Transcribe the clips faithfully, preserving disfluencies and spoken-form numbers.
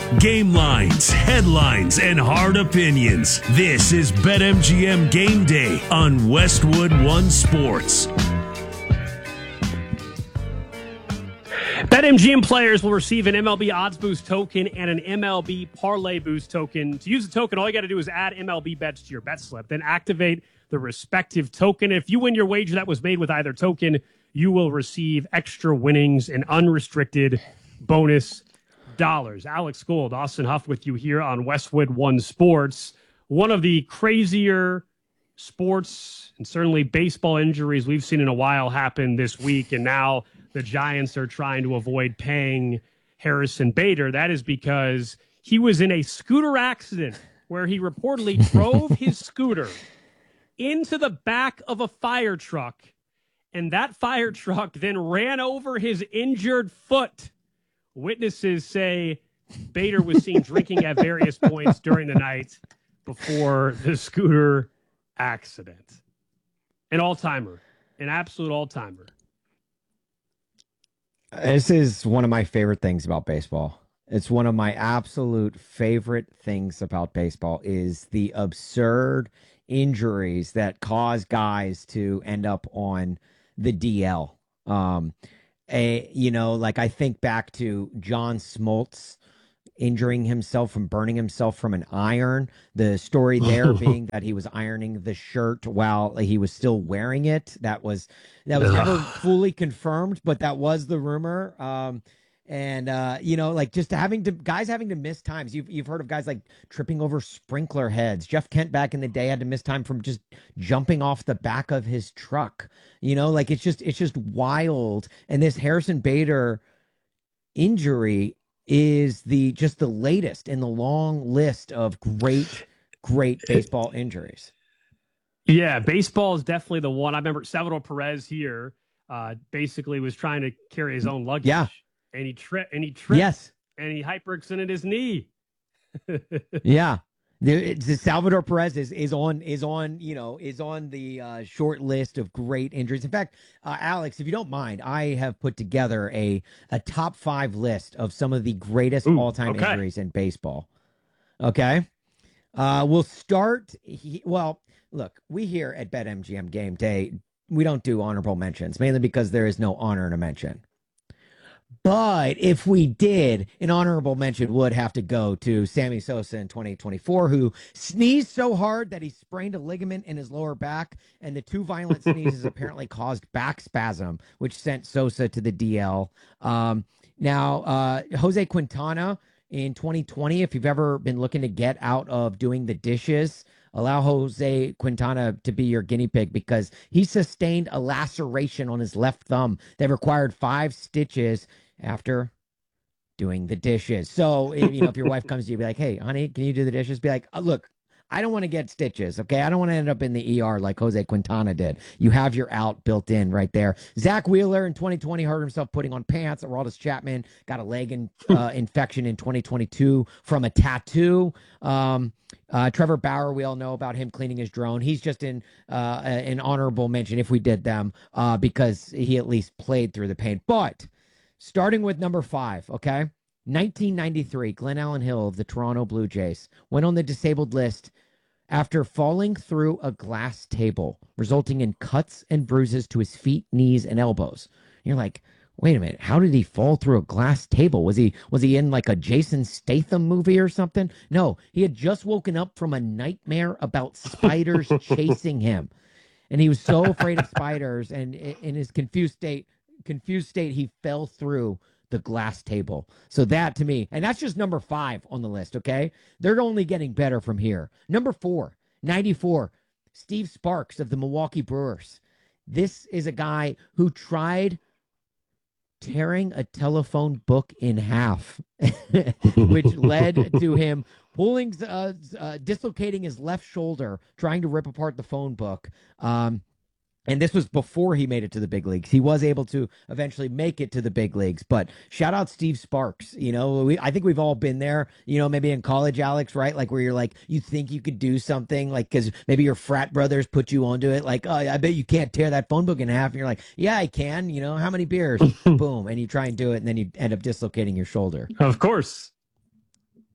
Game lines, headlines, and hard opinions. This is BetMGM Game Day on Westwood One Sports. BetMGM players will receive an M L B Odds Boost token and an M L B Parlay Boost token. To use the token, all you got to do is add M L B bets to your bet slip, then activate the respective token. If you win your wager that was made with either token, you will receive extra winnings and unrestricted bonus dollars. Alex Gold, Austin Huff with you here on Westwood One Sports. One of the crazier sports and certainly baseball injuries we've seen in a while happen this week, and now the Giants are trying to avoid paying Harrison Bader. That is because he was in a scooter accident where he reportedly drove his scooter into the back of a fire truck, and that fire truck then ran over his injured foot. Witnesses say Bader was seen drinking at various points during the night before the scooter accident. An all-timer, an absolute all-timer. This is one of my favorite things about baseball. It's one of my absolute favorite things about baseball is the absurd injuries that cause guys to end up on the D L. Um, a, you know, like I think back to John Smoltz injuring himself from burning himself from an iron. The story there being that he was ironing the shirt while he was still wearing it. That was that was never fully confirmed, but that was the rumor. Um, and uh, you know, like just having to guys having to miss times. You've you've heard of guys like tripping over sprinkler heads. Jeff Kent back in the day had to miss time from just jumping off the back of his truck. You know, like it's just it's just wild. And this Harrison Bader injury is the just the latest in the long list of great, great baseball injuries. Yeah, baseball is definitely the one. I remember Salvador Perez here uh, basically was trying to carry his own luggage. Yeah. And he tripped and he tripped. Yes. And he hyperextended his knee. Yeah. The, the Salvador Perez is, is on is on you know is on the uh, short list of great injuries. In fact, uh, Alex, if you don't mind, I have put together a a top five list of some of the greatest all time okay. injuries in baseball. Okay, uh, we'll start. He, well, look, we here at BetMGM Game Day, we don't do honorable mentions mainly because there is no honor in a mention. But if we did, an honorable mention would have to go to Sammy Sosa in twenty twenty-four, who sneezed so hard that he sprained a ligament in his lower back, and the two violent sneezes apparently caused back spasm, which sent Sosa to the D L. Um, now, uh, Jose Quintana in twenty twenty, if you've ever been looking to get out of doing the dishes, allow Jose Quintana to be your guinea pig because he sustained a laceration on his left thumb that required five stitches after doing the dishes. So, if, you know, if your wife comes to you, be like, hey, honey, can you do the dishes? Be like, oh, look, I don't want to get stitches, okay? I don't want to end up in the E R like Jose Quintana did. You have your out built in right there. Zach Wheeler in twenty twenty hurt himself putting on pants. Aroldis Chapman got a leg in, uh, infection in twenty twenty-two from a tattoo. Um, uh, Trevor Bauer, we all know about him cleaning his drone. He's just in uh, an honorable mention if we did them uh, because he at least played through the pain. But starting with number five, okay? nineteen ninety-three, Glenn Allen Hill of the Toronto Blue Jays went on the disabled list after falling through a glass table, resulting in cuts and bruises to his feet, knees, and elbows. You're like, wait a minute, how did he fall through a glass table? Was he was he in like a Jason Statham movie or something? No, he had just woken up from a nightmare about spiders chasing him. And he was so afraid of spiders, and in his confused state, confused state, he fell through the glass table. So that to me, and that's just number five on the list, okay? They're only getting better from here. Number four, ninety-four, Steve Sparks of the Milwaukee Brewers. This is a guy who tried tearing a telephone book in half, which led to him pulling, uh, uh, dislocating his left shoulder, trying to rip apart the phone book. Um, And this was before he made it to the big leagues. He was able to eventually make it to the big leagues. But shout out Steve Sparks. You know, we, I think we've all been there, you know, maybe in college, Alex, right? Like where you're like, you think you could do something like because maybe your frat brothers put you onto it. Like, oh, I bet you can't tear that phone book in half. And you're like, yeah, I can. You know, how many beers? Boom. And you try and do it. And then you end up dislocating your shoulder. Of course.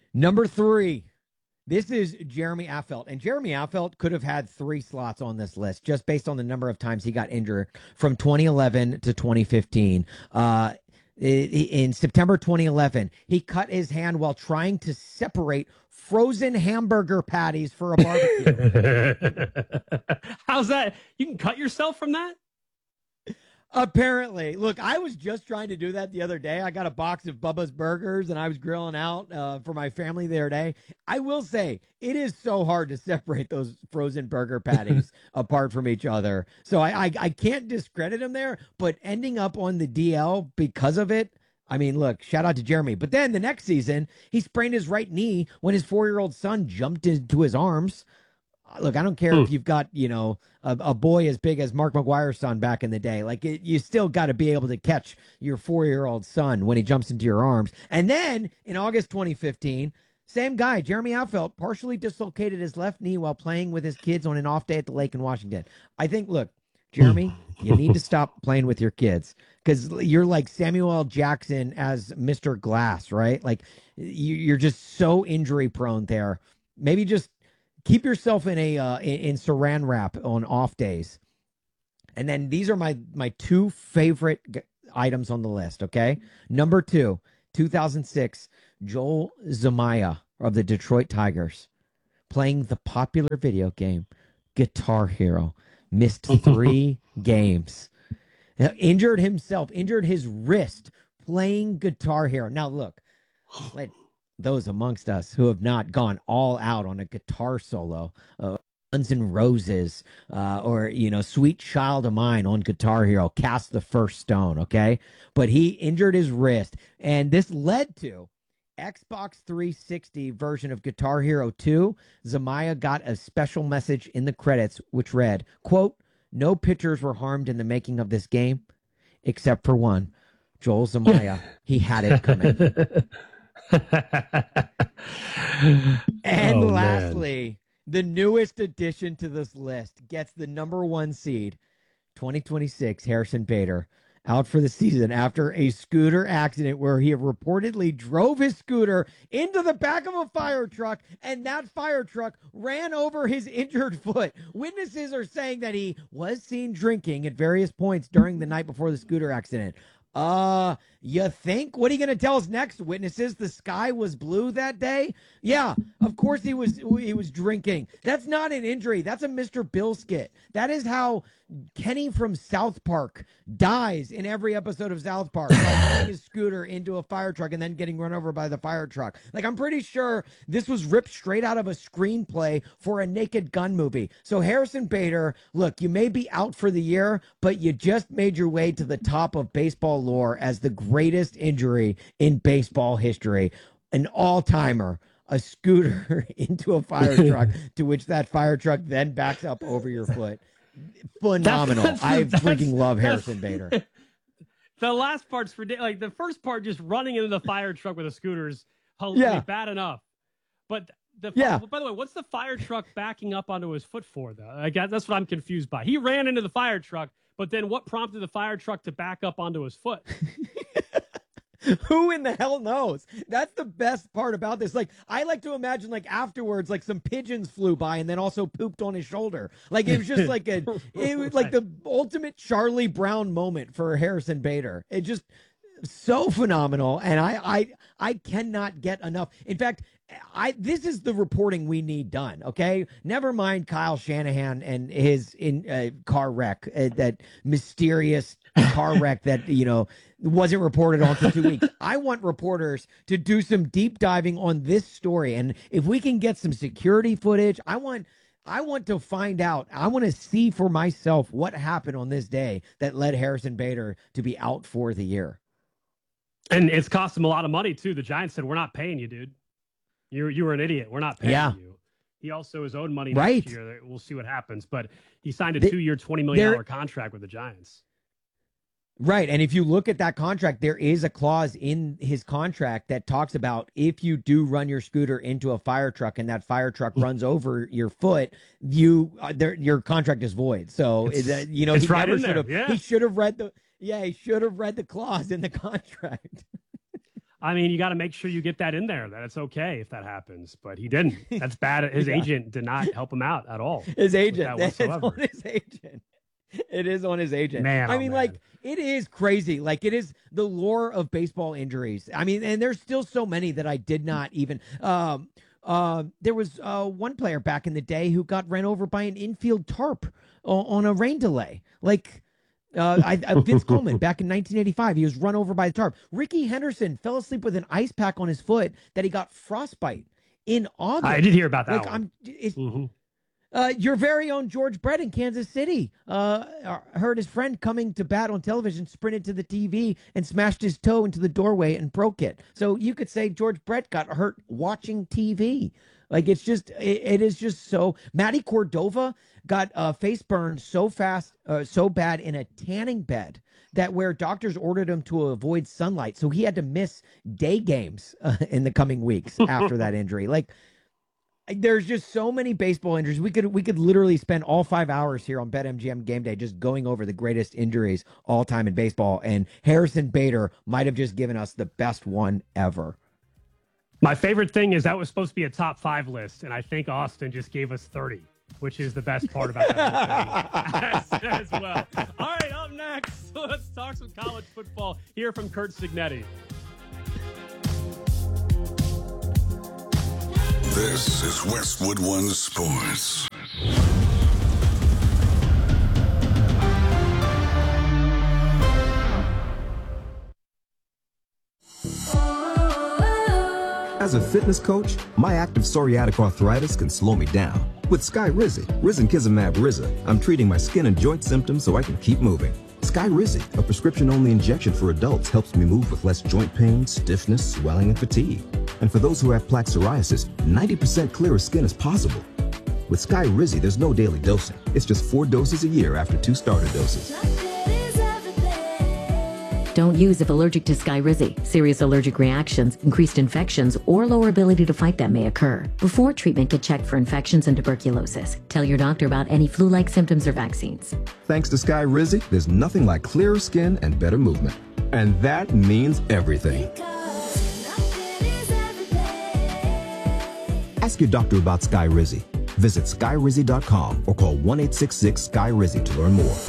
Number three. This is Jeremy Affeldt, and Jeremy Affeldt could have had three slots on this list just based on the number of times he got injured from twenty eleven to twenty fifteen. Uh, in September twenty eleven, he cut his hand while trying to separate frozen hamburger patties for a barbecue. How's that? You can cut yourself from that? Apparently. Look, I was just trying to do that the other day. I got a box of Bubba's Burgers, and I was grilling out uh, for my family the other day. I will say, it is so hard to separate those frozen burger patties apart from each other. So I, I, I can't discredit him there, but ending up on the D L because of it, I mean, look, shout out to Jeremy. But then the next season, he sprained his right knee when his four-year-old son jumped into his arms. Look, I don't care hmm. if you've got, you know, a, a boy as big as Mark McGwire's son back in the day. Like, it, you still got to be able to catch your four-year-old son when he jumps into your arms. And then in August twenty fifteen, same guy, Jeremy Affeldt, partially dislocated his left knee while playing with his kids on an off day at the lake in Washington. I think, look, Jeremy, you need to stop playing with your kids because you're like Samuel L. Jackson as Mister Glass, right? Like, you, you're just so injury prone there. Maybe just keep yourself in a uh, in, in saran wrap on off days. And then these are my my two favorite g- items on the list, okay? Number two, two thousand six, Joel Zumaya of the Detroit Tigers playing the popular video game Guitar Hero. Missed three games. Now, injured himself, injured his wrist playing Guitar Hero. Now, look, let those amongst us who have not gone all out on a guitar solo, uh, Guns N' Roses, uh, or, you know, Sweet Child of Mine on Guitar Hero, cast the first stone, okay? But he injured his wrist, and this led to Xbox three sixty version of Guitar Hero two. Zumaya got a special message in the credits, which read, quote, "No pitchers were harmed in the making of this game, except for one, Joel Zumaya. He had it coming." And oh, lastly, man. The newest addition to this list gets the number one seed, twenty twenty-six, Harrison Bader, out for the season after a scooter accident where he reportedly drove his scooter into the back of a fire truck, and that fire truck ran over his injured foot. Witnesses are saying that he was seen drinking at various points during the night before the scooter accident. Uh, you think? What are you going to tell us next, witnesses? The sky was blue that day? Yeah, of course he was he was drinking. That's not an injury. That's a Mister Bill skit. That is how Kenny from South Park dies in every episode of South Park, by running his scooter into a fire truck and then getting run over by the fire truck. Like, I'm pretty sure this was ripped straight out of a screenplay for a Naked Gun movie. So Harrison Bader, look, you may be out for the year, but you just made your way to the top of baseball lore as the greatest injury in baseball history. An all-timer, a scooter into a fire truck, to which that fire truck then backs up over your foot. Phenomenal. That's, that's, I that's, freaking love Harrison Bader. The last part's for like the first part, just running into the fire truck with a scooter is yeah. bad enough. But the yeah. by the way, what's the fire truck backing up onto his foot for, though? I guess that's what I'm confused by. He ran into the fire truck, but then what prompted the fire truck to back up onto his foot? Who in the hell knows? That's the best part about this. Like, I like to imagine, like, afterwards, like, some pigeons flew by and then also pooped on his shoulder. Like, it was just like a, it was like the ultimate Charlie Brown moment for Harrison Bader. It just so phenomenal, and I, I, I cannot get enough. In fact, I this is the reporting we need done. Okay, never mind Kyle Shanahan and his in uh, car wreck, uh, that mysterious car wreck that you know wasn't reported on for two weeks. I want reporters to do some deep diving on this story, and if we can get some security footage, I want. I want to find out. I want to see for myself what happened on this day that led Harrison Bader to be out for the year. And it's cost him a lot of money too. The Giants said, "We're not paying you, dude. You you were an idiot. We're not paying yeah. you." He also his own money right. next year. We'll see what happens. But he signed a they, two-year, twenty million dollars contract with the Giants. Right. And if you look at that contract, there is a clause in his contract that talks about if you do run your scooter into a fire truck and that fire truck runs over your foot, you uh, there, your contract is void. So, it's, uh, you know, he right never should have, yeah. he should have read the, yeah, he should have read the clause in the contract. I mean, you got to make sure you get that in there, that it's okay if that happens. But he didn't. That's bad. His yeah. agent did not help him out at all. His agent. It's on his agent. It is on his agent. Man, I oh mean, man. like, it is crazy. Like, it is the lore of baseball injuries. I mean, and there's still so many that I did not even. Um, uh, there was uh, one player back in the day who got ran over by an infield tarp on, on a rain delay. Like, Uh, I, I, Vince Coleman back in nineteen eighty-five, he was run over by the tarp. Ricky Henderson fell asleep with an ice pack on his foot that he got frostbite in August. I did hear about that like, one. I'm, it's, mm-hmm. uh, your very own George Brett in Kansas City uh, heard his friend coming to bat on television, sprinted to the T V and smashed his toe into the doorway and broke it. So you could say George Brett got hurt watching T V. Like, it's just, it, it is just so. Matty Cordova got uh, face burned so fast, uh, so bad in a tanning bed that where doctors ordered him to avoid sunlight. So he had to miss day games uh, in the coming weeks after that injury. Like, there's just so many baseball injuries. We could we could literally spend all five hours here on BetMGM Game Day just going over the greatest injuries all time in baseball. And Harrison Bader might have just given us the best one ever. My favorite thing is that was supposed to be a top five list, and I think Austin just gave us thirty, which is the best part about that as, as well. All right, up next, let's talk some college football. Hear from Curt Cignetti. This is Westwood One Sports. As a fitness coach, my active psoriatic arthritis can slow me down. With Skyrizi, Risankizumab Riza, I'm treating my skin and joint symptoms so I can keep moving. Skyrizi, a prescription-only injection for adults, helps me move with less joint pain, stiffness, swelling, and fatigue. And for those who have plaque psoriasis, ninety percent clearer skin is possible. With Skyrizi, there's no daily dosing. It's just four doses a year after two starter doses. Don't use if allergic to Skyrizi. Serious allergic reactions, increased infections, or lower ability to fight them may occur. Before treatment, get checked for infections and tuberculosis. Tell your doctor about any flu-like symptoms or vaccines. Thanks to Skyrizi, there's nothing like clearer skin and better movement. And that means everything. Ask your doctor about Skyrizi. Visit Skyrizi dot com or call one eight six six Sky Rizi to learn more.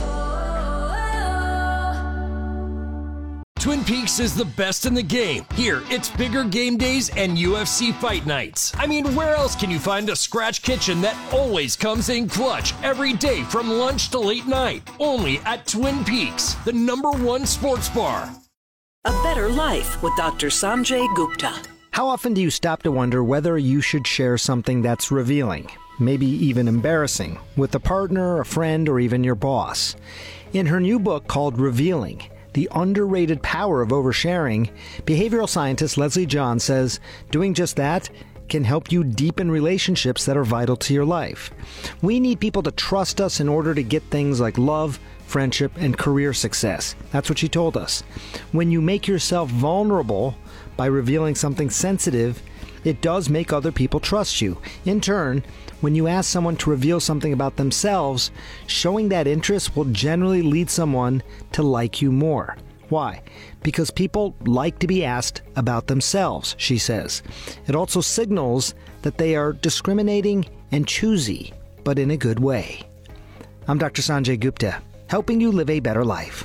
Twin Peaks is the best in the game. Here, it's bigger game days and U F C fight nights. I mean, where else can you find a scratch kitchen that always comes in clutch every day from lunch to late night? Only at Twin Peaks, the number one sports bar. A Better Life with Doctor Sanjay Gupta. How often do you stop to wonder whether you should share something that's revealing, maybe even embarrassing, with a partner, a friend, or even your boss? In her new book called Revealing, The Underrated Power of Oversharing, behavioral scientist Leslie John says doing just that can help you deepen relationships that are vital to your life. We need people to trust us in order to get things like love, friendship, and career success. That's what she told us. When you make yourself vulnerable by revealing something sensitive, it does make other people trust you. In turn, when you ask someone to reveal something about themselves, showing that interest will generally lead someone to like you more. Why? Because people like to be asked about themselves, she says. It also signals that they are discriminating and choosy, but in a good way. I'm Doctor Sanjay Gupta, helping you live a better life.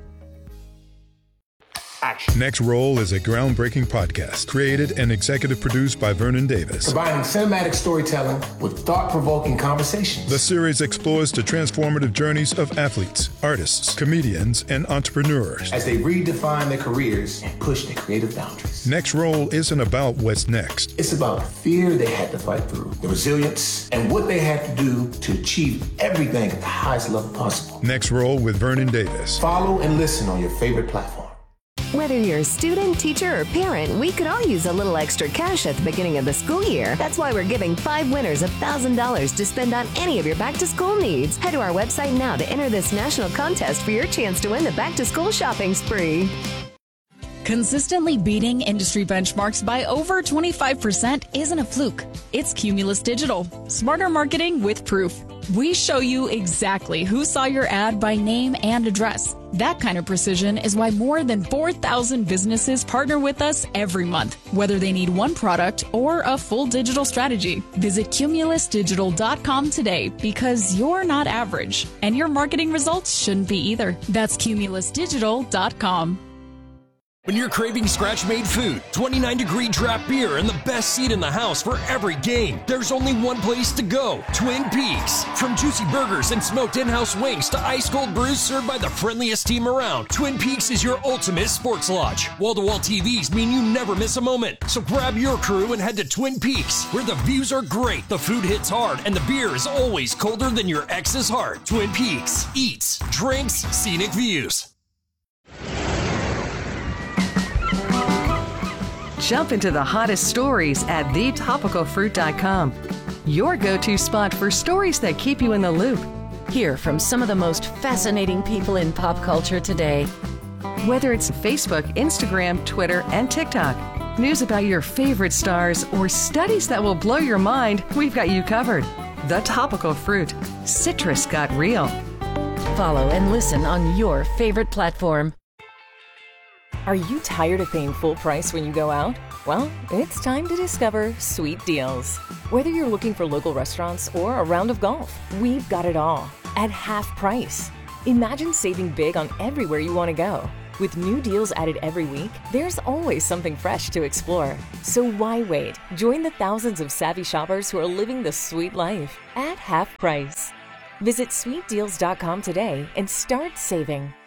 Next Roll is a groundbreaking podcast created and executive produced by Vernon Davis. Combining cinematic storytelling with thought-provoking conversations. The series explores the transformative journeys of athletes, artists, comedians, and entrepreneurs as they redefine their careers and push their creative boundaries. Next Roll isn't about what's next. It's about the fear they had to fight through, the resilience, and what they had to do to achieve everything at the highest level possible. Next Roll with Vernon Davis. Follow and listen on your favorite platform. Whether you're a student, teacher, or parent, we could all use a little extra cash at the beginning of the school year. That's why we're giving five winners one thousand dollars to spend on any of your back-to-school needs. Head to our website now to enter this national contest for your chance to win the back-to-school shopping spree. Consistently beating industry benchmarks by over twenty-five percent isn't a fluke. It's Cumulus Digital. Smarter marketing with proof. We show you exactly who saw your ad by name and address. That kind of precision is why more than four thousand businesses partner with us every month, whether they need one product or a full digital strategy. Visit cumulus digital dot com today because you're not average, and your marketing results shouldn't be either. That's cumulus digital dot com. When you're craving scratch-made food, twenty-nine degree draft beer, and the best seat in the house for every game, there's only one place to go, Twin Peaks. From juicy burgers and smoked in-house wings to ice-cold brews served by the friendliest team around, Twin Peaks is your ultimate sports lodge. Wall-to-wall T Vs mean you never miss a moment. So grab your crew and head to Twin Peaks, where the views are great, the food hits hard, and the beer is always colder than your ex's heart. Twin Peaks. Eats, drinks, scenic views. Jump into the hottest stories at the topical fruit dot com. Your go-to spot for stories that keep you in the loop. Hear from some of the most fascinating people in pop culture today. Whether it's Facebook, Instagram, Twitter, and TikTok, news about your favorite stars, or studies that will blow your mind, we've got you covered. The Topical Fruit. Citrus got real. Follow and listen on your favorite platform. Are you tired of paying full price when you go out? Well, it's time to discover Sweet Deals. Whether you're looking for local restaurants or a round of golf, we've got it all at half price. Imagine saving big on everywhere you want to go. With new deals added every week, there's always something fresh to explore. So why wait? Join the thousands of savvy shoppers who are living the sweet life at half price. Visit sweet deals dot com today and start saving.